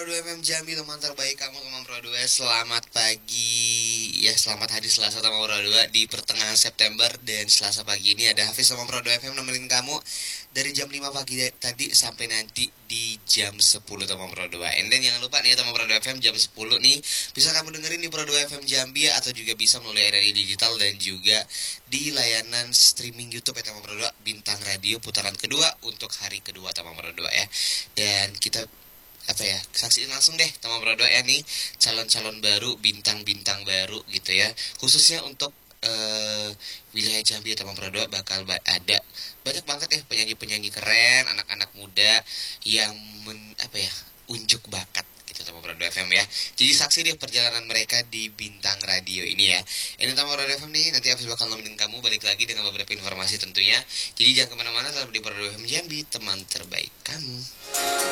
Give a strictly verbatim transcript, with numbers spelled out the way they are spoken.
Pro dua F M Jambi, teman terbaik kamu, teman Pro dua. Selamat pagi. Ya, selamat hari Selasa teman Pro dua di pertengahan September. Dan Selasa pagi ini ada Hafiz teman Pro dua F M nemenin kamu dari jam lima pagi tadi sampai nanti di jam sepuluh teman Pro dua. And then jangan lupa nih ya teman Pro dua F M, jam sepuluh nih bisa kamu dengerin di Pro dua F M Jambi, atau juga bisa melalui R R I Digital dan juga di layanan streaming YouTube ya teman Pro dua, Bintang Radio putaran kedua untuk hari kedua teman Pro dua ya. Dan kita apa ya, saksiin langsung deh teman Pro dua ya nih calon-calon baru, bintang-bintang baru gitu ya, khususnya untuk uh, wilayah Jambi teman Pro dua. Bakal ba- ada banyak banget ya penyanyi-penyanyi keren, anak-anak muda yang men, apa ya unjuk bakat gitu teman Pro dua F M ya. Jadi saksi deh perjalanan mereka di Bintang Radio ini ya. Ini teman Pro dua F M nih, nanti Hafiz bakal nemenin kamu balik lagi dengan beberapa informasi tentunya. Jadi jangan kemana-mana, tetap di Pro dua F M Jambi, teman terbaik kamu.